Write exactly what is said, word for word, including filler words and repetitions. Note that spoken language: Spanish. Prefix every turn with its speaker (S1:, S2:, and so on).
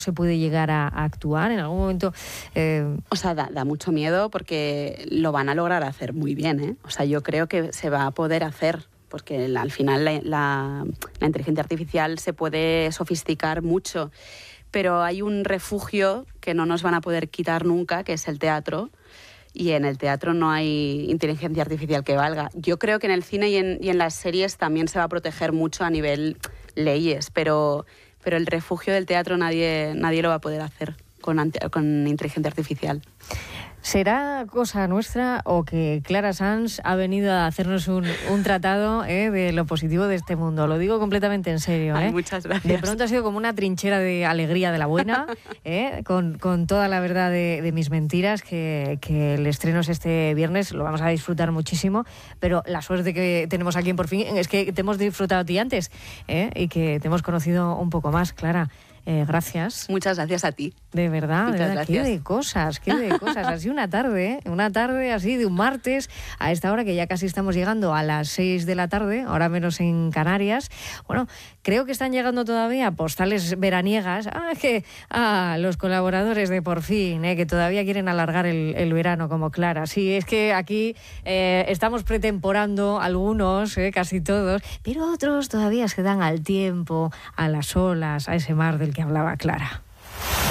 S1: se puede llegar a, a actuar en algún momento. Eh...
S2: O sea, da, da mucho miedo porque lo van a lograr hacer muy bien, ¿eh? O sea, yo creo que se va a poder hacer, porque al final la, la, la inteligencia artificial se puede sofisticar mucho, pero hay un refugio que no nos van a poder quitar nunca, que es el teatro, y en el teatro no hay inteligencia artificial que valga. Yo creo que en el cine y en, y en las series también se va a proteger mucho a nivel leyes, pero... pero el refugio del teatro nadie, nadie lo va a poder hacer con, con inteligencia artificial.
S1: ¿Será cosa nuestra o que Clara Sanz ha venido a hacernos un, un tratado eh, de lo positivo de este mundo? Lo digo completamente en serio.
S2: Ay,
S1: eh.
S2: muchas gracias.
S1: De pronto ha sido como una trinchera de alegría de la buena, eh, con, con toda la verdad de, de mis mentiras, que, que el estreno es este viernes, lo vamos a disfrutar muchísimo, pero la suerte que tenemos aquí en Por Fin es que te hemos disfrutado a ti antes eh, y que te hemos conocido un poco más, Clara. Eh, gracias.
S2: Muchas gracias a ti.
S1: De verdad,
S2: Muchas
S1: de verdad,
S2: gracias.
S1: qué de cosas, qué de cosas. Así una tarde, ¿eh? una tarde así de un martes, a esta hora que ya casi estamos llegando a las seis de la tarde, ahora menos en Canarias. Bueno, creo que están llegando todavía postales veraniegas. Ah, que ah, los colaboradores de Por Fin, ¿eh? que todavía quieren alargar el, el verano como Clara. Sí, es que aquí eh, estamos pretemporando algunos, eh, casi todos, pero otros todavía se dan al tiempo, a las olas, a ese mar del que hablaba Clara.